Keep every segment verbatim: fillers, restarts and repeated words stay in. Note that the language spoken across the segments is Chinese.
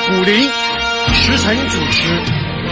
古灵，时辰主持。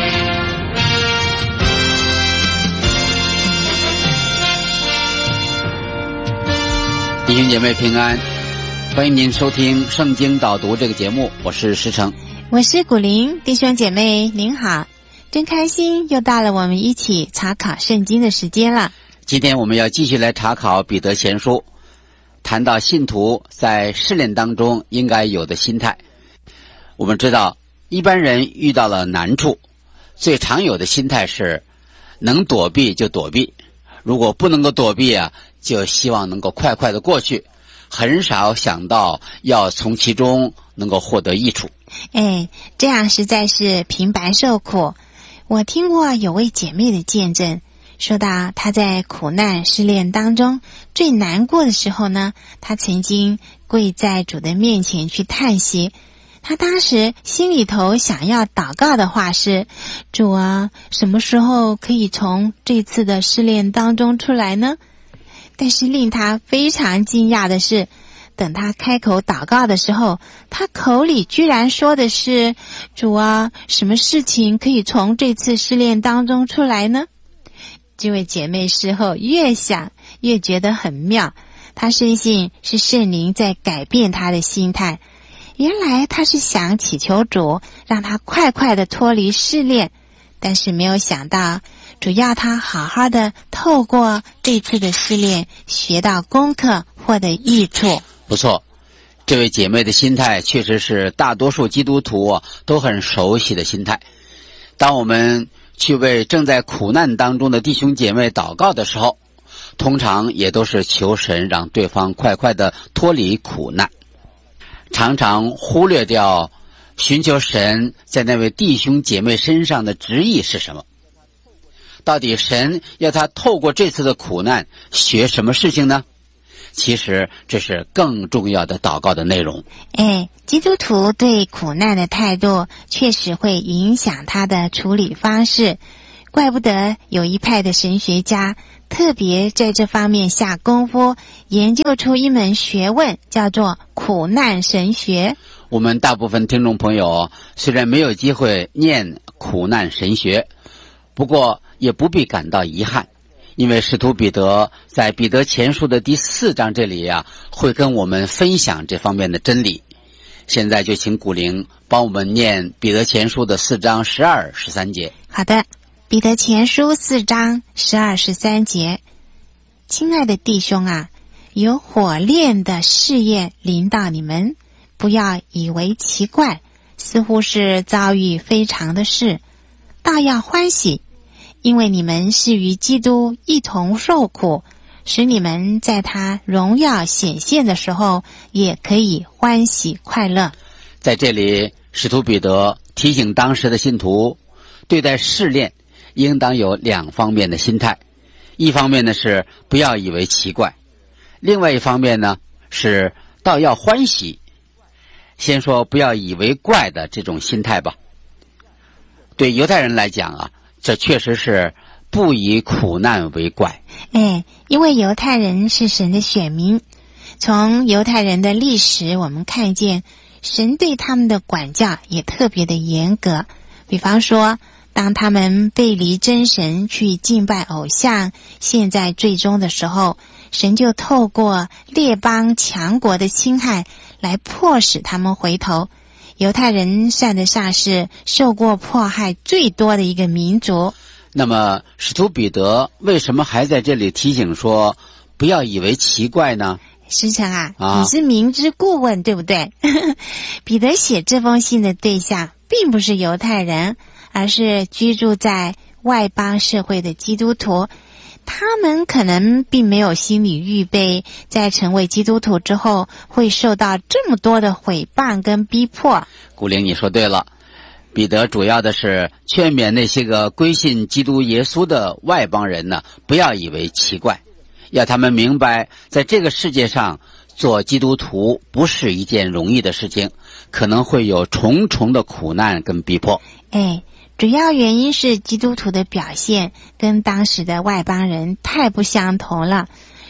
弟兄姐妹平安，欢迎您收听圣经导读这个节目，我是石成， 我是古灵。弟兄姐妹您好，真开心又到了我们一起查考圣经的时间了。 今天我们要继续来查考彼得前书，谈到信徒在试炼当中应该有的心态。我们知道一般人遇到了难处，最常有的心态是能躲避就躲避，如果不能够躲避啊，就希望能够快快的过去，很少想到要从其中能够获得益处。 哎，这样实在是平白受苦。我听过有位姐妹的见证，说到她在苦难试炼当中最难过的时候呢，她曾经跪在主的面前去叹息。她当时心里头想要祷告的话是：主啊，什么时候可以从这次的试炼当中出来呢？但是令她非常惊讶的是，等她开口祷告的时候，她口里居然说的是：主啊，什么事情可以从这次试炼当中出来呢？这位姐妹事后越想越觉得很妙，她深信是圣灵在改变她的心态。原来她是想祈求主让她快快的脱离试炼，但是没有想到主要她好好的透过这次的试炼学到功课，获得益处。 不错，这位姐妹的心态确实是大多数基督徒、啊、都很熟悉的心态。当我们去为正在苦难当中的弟兄姐妹祷告的时候，通常也都是求神让对方快快的脱离苦难，常常忽略掉寻求神在那位弟兄姐妹身上的旨意是什么。到底神要他透过这次的苦难学什么事情呢？其实这是更重要的祷告的内容。 哎，基督徒对苦难的态度确实会影响他的处理方式，怪不得有一派的神学家特别在这方面下功夫，研究出一门学问，叫做苦难神学。 我们大部分听众朋友虽然没有机会念苦难神学，不过也不必感到遗憾，因为使徒彼得在彼得前书的第四章这里啊，会跟我们分享这方面的真理。现在就请古灵帮我们念彼得前书的四章十二、十三节。 好的，彼得前书四章十二、十三节。亲爱的弟兄啊，有火炼的试验临到你们，不要以为奇怪，似乎是遭遇非常的事，倒要欢喜，因为你们是与基督一同受苦，使你们在他荣耀显现的时候也可以欢喜快乐。 在这里，使徒彼得提醒当时的信徒，对待试炼应当有两方面的心态，一方面呢是不要以为奇怪，另外一方面呢是倒要欢喜。先说不要以为怪的这种心态吧。对犹太人来讲啊，这确实是不以苦难为怪。 哎，因为犹太人是神的选民，从犹太人的历史我们看见神对他们的管教也特别的严格。比方说，当他们背离真神去敬拜偶像，现在最终的时候，神就透过列邦强国的侵害来迫使他们回头。犹太人算得上是受过迫害最多的一个民族。 那么使徒彼得为什么还在这里提醒说不要以为奇怪呢？ 师承啊， 啊你是明知故问对不对？彼得写这封信的对象并不是犹太人，而是居住在外邦社会的基督徒。他们可能并没有心理预备，在成为基督徒之后会受到这么多的毁谤跟逼迫。 古灵，你说对了，彼得主要的是劝勉那些个归信基督耶稣的外邦人呢，不要以为奇怪，要他们明白在这个世界上做基督徒不是一件容易的事情，可能会有重重的苦难跟逼迫。 哎，主要原因是基督徒的表现跟当时的外邦人太不相同了，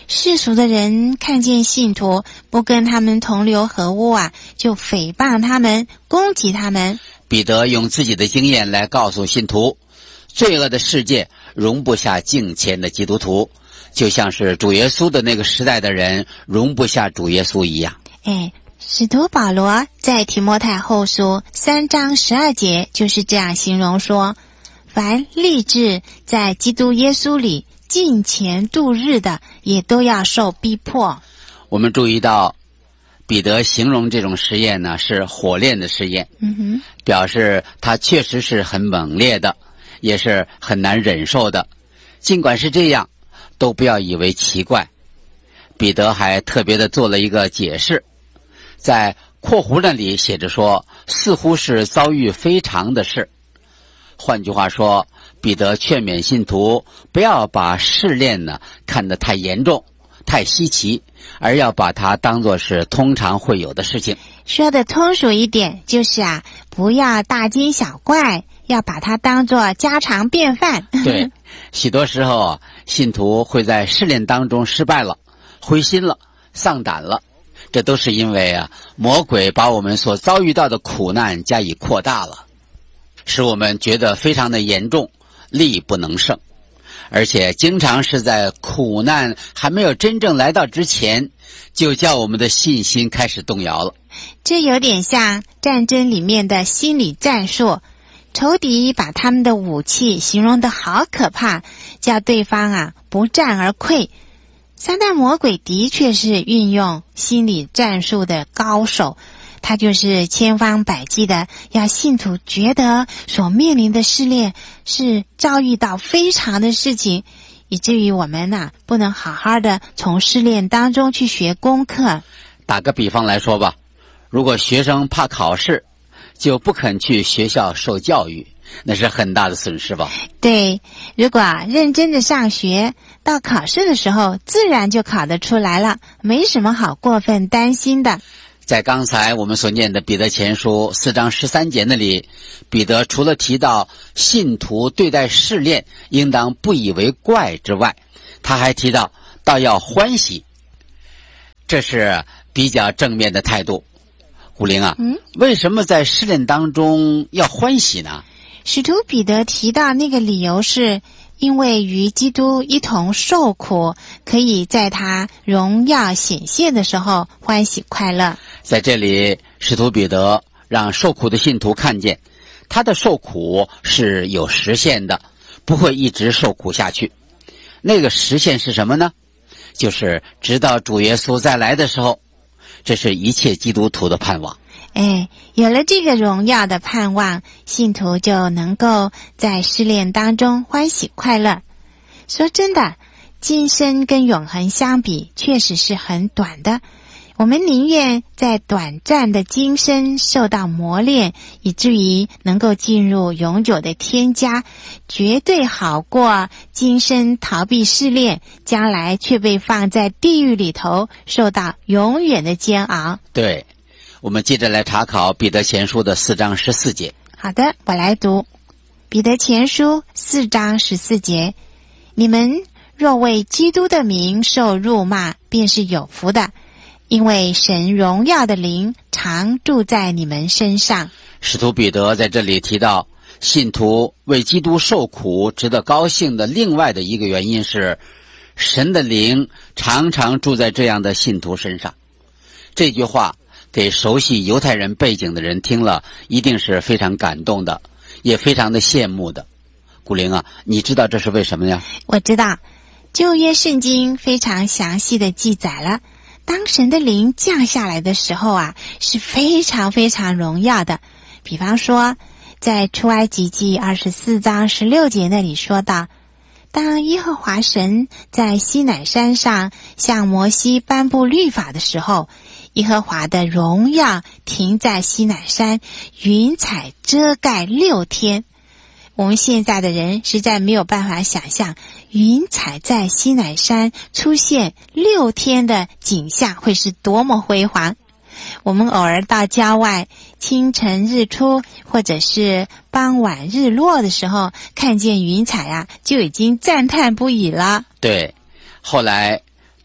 世俗的人看见信徒不跟他们同流合污啊，就诽谤他们，攻击他们。 彼得用自己的经验来告诉信徒，罪恶的世界容不下敬虔的基督徒，就像是主耶稣的那个时代的人容不下主耶稣一样。 哎，使徒保罗在提摩太后书三章十二节就是这样形容说，凡立志在基督耶稣里敬虔度日的，也都要受逼迫。 我们注意到彼得形容这种实验呢是火炼的实验， 嗯哼， 表示它确实是很猛烈的，也是很难忍受的。尽管是这样，都不要以为奇怪。彼得还特别的做了一个解释，在括弧那里写着说，似乎是遭遇非常的事。换句话说，彼得劝勉信徒不要把试炼呢看得太严重太稀奇，而要把它当作是通常会有的事情。 说的通俗一点就是啊，不要大惊小怪，要把它当作家常便饭。 对，许多时候信徒会在试炼当中失败了，灰心了，丧胆了，这都是因为啊，魔鬼把我们所遭遇到的苦难加以扩大了，使我们觉得非常的严重，力不能胜。而且经常是在苦难还没有真正来到之前，就叫我们的信心开始动摇了。 这有点像战争里面的心理战术，仇敌把他们的武器形容得好可怕，叫对方啊不战而溃。撒旦魔鬼的确是运用心理战术的高手，他就是千方百计的要信徒觉得所面临的试炼是遭遇到非常的事情，以至于我们啊不能好好的从试炼当中去学功课。 打个比方来说吧，如果学生怕考试，就不肯去学校受教育，那是很大的损失吧？ 对，如果认真的上学，到考试的时候自然就考得出来了，没什么好过分担心的。 在刚才我们所念的彼得前书四章十三节那里，彼得除了提到信徒对待试炼应当不以为怪之外，他还提到倒要欢喜，这是比较正面的态度。古灵啊， 嗯， 为什么在试炼当中要欢喜呢？ 使徒彼得提到那个理由是因为与基督一同受苦，可以在他荣耀显现的时候欢喜快乐。 在这里，使徒彼得让受苦的信徒看见，他的受苦是有时限的，不会一直受苦下去。那个时限是什么呢？就是直到主耶稣再来的时候。这是一切基督徒的盼望。 哎，有了这个荣耀的盼望，信徒就能够在试炼当中欢喜快乐。说真的，今生跟永恒相比，确实是很短的。我们宁愿在短暂的今生受到磨练，以至于能够进入永久的天家，绝对好过今生逃避试炼，将来却被放在地狱里头，受到永远的煎熬。 对，我们接着来查考彼得前书的四章十四节。 好的，我来读彼得前书四章十四节，你们若为基督的名受辱骂，便是有福的，因为神荣耀的灵常住在你们身上。 使徒彼得在这里提到，信徒为基督受苦值得高兴的另外的一个原因是，神的灵常常住在这样的信徒身上。这句话给熟悉犹太人背景的人听了，一定是非常感动的，也非常的羡慕的。古灵啊，你知道这是为什么呀？ 我知道，旧约圣经非常详细的记载了，当神的灵降下来的时候啊，是非常非常荣耀的。比方说，在出埃及记二十四章十六节那里说到，当耶和华神在西乃山上向摩西颁布律法的时候，耶和华的荣耀停在西乃山，云彩遮盖六天。我们现在的人实在没有办法想象，云彩在西乃山出现六天的景象会是多么辉煌。我们偶尔到郊外，清晨日出或者是傍晚日落的时候，看见云彩啊，就已经赞叹不已了。 对，后来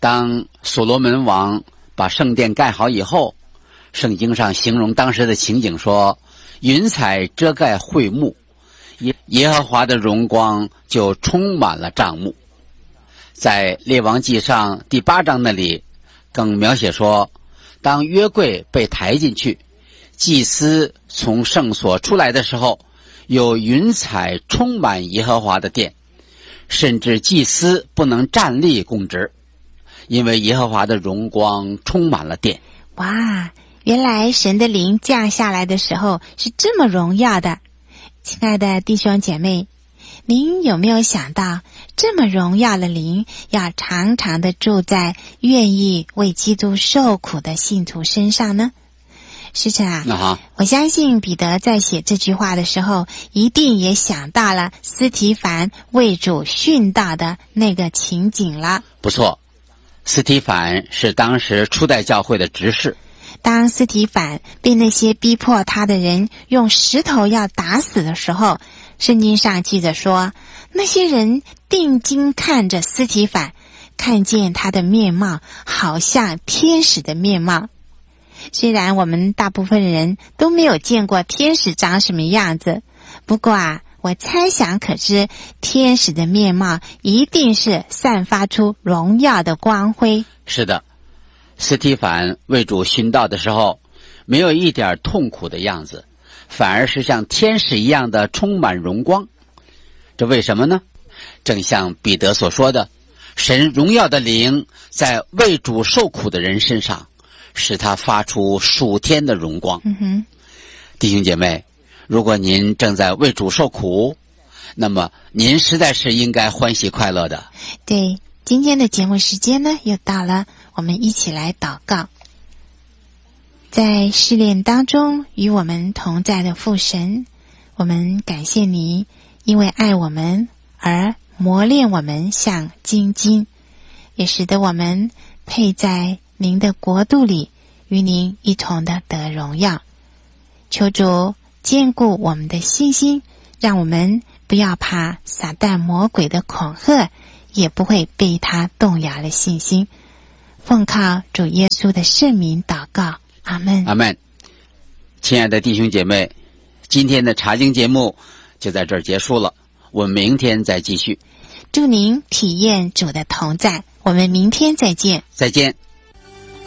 当所罗门王把圣殿盖好以后，圣经上形容当时的情景说，云彩遮盖会幕，耶耶和华的荣光就充满了帐幕。在列王记上第八章那里更描写说，当约柜被抬进去，祭司从圣所出来的时候，有云彩充满耶和华的殿，甚至祭司不能站立供职，因为耶和华的荣光充满了殿。 哇，原来神的灵降下来的时候是这么荣耀的。亲爱的弟兄姐妹，您有没有想到，这么荣耀的灵要常常的住在愿意为基督受苦的信徒身上呢？师承啊， 啊我相信彼得在写这句话的时候，一定也想到了司提反为主殉道的那个情景了。 不错，司提反是当时初代教会的执事。 当司提反被那些逼迫他的人用石头要打死的时候，圣经上记着说，那些人定睛看着司提反，看见他的面貌好像天使的面貌。虽然我们大部分人都没有见过天使长什么样子，不过啊，我猜想可知天使的面貌一定是散发出荣耀的光辉。 是的，司提反为主殉道的时候，没有一点痛苦的样子，反而是像天使一样的充满荣光。这为什么呢？正像彼得所说的，神荣耀的灵在为主受苦的人身上，使他发出属天的荣光。 嗯哼， 弟兄姐妹，如果您正在为主受苦，那么您实在是应该欢喜快乐的。 对，今天的节目时间呢又到了，我们一起来祷告。在试炼当中与我们同在的父神，我们感谢你，因为爱我们而磨练我们像精金，也使得我们配在您的国度里，与您一同的得荣耀。求主坚固我们的信心，让我们不要怕撒旦魔鬼的恐吓，也不会被他动摇了信心。奉靠主耶稣的圣名祷告，阿们。 阿们。亲爱的弟兄姐妹，今天的查经节目就在这儿结束了，我们明天再继续。 祝您体验主的同在，我们明天再见。 再见。